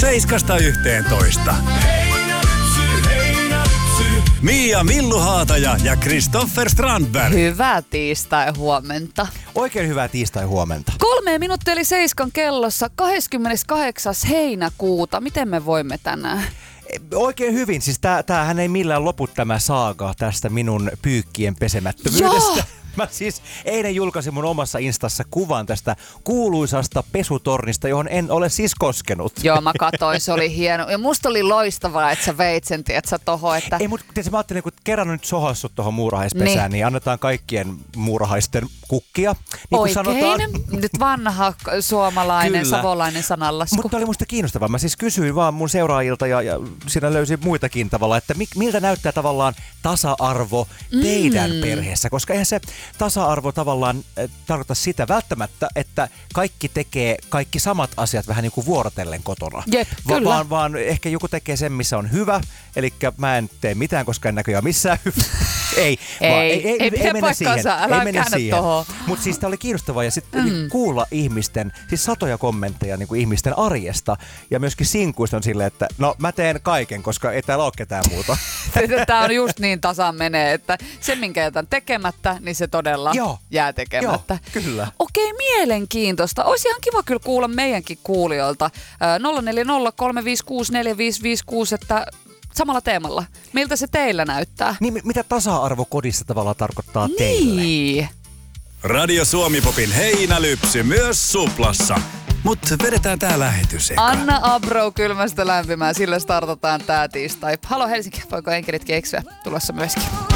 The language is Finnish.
7–11. Mia Milluhaataja ja Kristoffer Strandberg. Hyvää tiistai-huomenta. Oikein hyvää tiistai-huomenta. 3 minuuttia eli 7 kellossa 28. heinäkuuta. Miten me voimme tänään? Oikein hyvin. Siis tämähän ei millään lopu tämä saaga tästä minun pyykkien pesemättömyydestä. Joo! Mä siis eilen julkaisin mun omassa instassa kuvan tästä kuuluisasta pesutornista, johon en ole siis koskenut. Joo, mä katsoin, se oli hieno. Ja musta oli loistavaa, että sä veit sen, tietsä, tohon, että... Ei, mutta mä ajattelin, kun kerran on nyt sohassut tuohon muurahaispesään, niin annetaan kaikkien muurahaisten kukkia. Niin oikein. Sanotaan... Nyt vanha suomalainen, Kyllä. savolainen sananlasku. Mutta oli musta kiinnostavaa. Mä siis kysyin vaan mun seuraajilta ja siinä löysin muitakin tavalla, että miltä näyttää tavallaan tasa-arvo teidän perheessä, koska eihän se tasa-arvo tavallaan tarkoita sitä välttämättä, että kaikki tekee kaikki samat asiat vähän niin kuin vuorotellen kotona. Jep, kyllä. Vaan ehkä joku tekee sen, missä on hyvä, eli mä en tee mitään, koska en näköjään missään hyvä. Ei mennä siihen. Älä käännä tohon. Mutta siis tää oli kiinnostavaa ja sitten kuulla ihmisten, siis satoja kommentteja niin kuin ihmisten arjesta ja myöskin sinkuista on silleen, että no mä teen kaiken, koska ei täällä ole ketään muuta. Tämä on just niin tasan menee, että se minkä jätän tekemättä, niin se todella jää tekemättä. Joo, kyllä. Okei, mielenkiintoista. Olisi ihan kiva kyllä kuulla meidänkin kuulijoilta 0403564556, että samalla teemalla. Miltä se teillä näyttää? Niin, mitä tasa-arvo kodissa tavallaan tarkoittaa teille? Niin. Radio Suomi-popin heinälypsy myös Suplassa. Mut vedetään tää lähetys eka. Anna Abro kylmästä lämpimään, sillä startataan tää tiistai. Halo Helsinki, voiko enkelitkin eksyä tulossa myöskin?